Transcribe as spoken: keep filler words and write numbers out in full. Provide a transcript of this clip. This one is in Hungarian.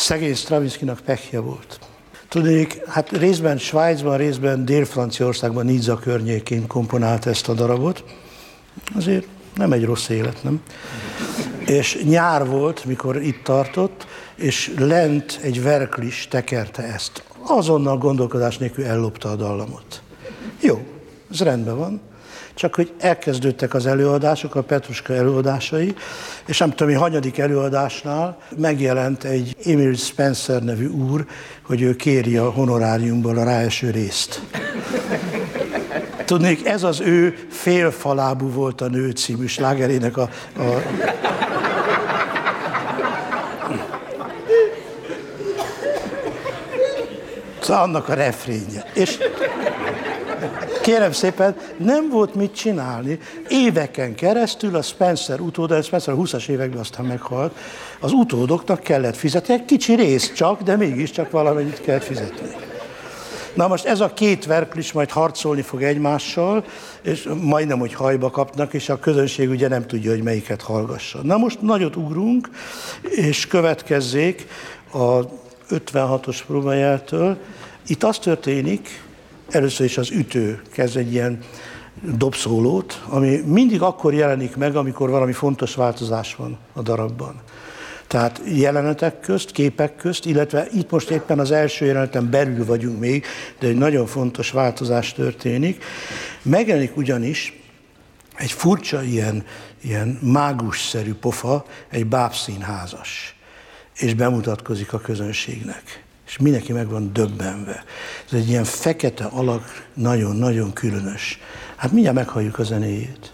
Szegény Stravinskynak pehje volt. Tudnék, hát részben Svájcban, részben Dél-Franciaországban, Nizza környékén komponált ezt a darabot. Azért nem egy rossz élet, nem? És nyár volt, mikor itt tartott, és lent egy verklis tekerte ezt. Azonnal gondolkodás nélkül ellopta a dallamot. Jó, ez rendben van. Csak hogy elkezdődtek az előadások, a Petruska előadásai, és nem tudom, hogy hanyadik előadásnál megjelent egy Emil Spencer nevű úr, hogy ő kéri a honoráriumból a ráeső részt. Tudnék, ez az ő Félfalábú volt a nő című slágerének a... a... Szóval annak a refrénje. És kérem szépen, nem volt mit csinálni. Éveken keresztül a Spencer utóda, a Spencer a húszas években aztán meghalt, az utódoknak kellett fizetni, egy kicsi rész csak, de mégiscsak valamennyit kellett fizetni. Na most ez a két verklis majd harcolni fog egymással, és majdnem, hogy hajba kapnak, és a közönség ugye nem tudja, hogy melyiket hallgassa. Na most nagyot ugrunk, és következzék a ötvenhatos próbajeltől. Itt az történik, először is az ütő kezd egy ilyen dobszólót, ami mindig akkor jelenik meg, amikor valami fontos változás van a darabban. Tehát jelenetek közt, képek közt, illetve itt most éppen az első jeleneten belül vagyunk még, de egy nagyon fontos változás történik. Megjelenik ugyanis egy furcsa ilyen, ilyen mágusszerű pofa, egy bábszínházas, és bemutatkozik a közönségnek. És mindenki meg van döbbenve. Ez egy ilyen fekete alak, nagyon-nagyon különös. Hát mindjárt meghalljuk a zenéjét.